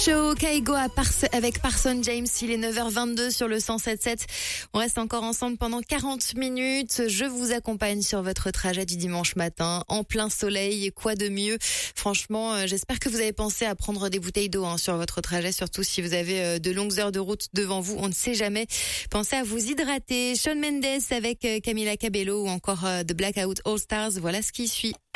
Show Kaigo avec Parson James, il est 9h22 sur le 107.7. On reste encore ensemble pendant 40 minutes. Je vous accompagne sur votre trajet du dimanche matin, en plein soleil. Et quoi de mieux? Franchement, j'espère que vous avez pensé à prendre des bouteilles d'eau sur votre trajet, surtout si vous avez de longues heures de route devant vous. On ne sait jamais. Pensez à vous hydrater. Shawn Mendes avec Camila Cabello ou encore The Blackout All Stars. Voilà ce qui suit.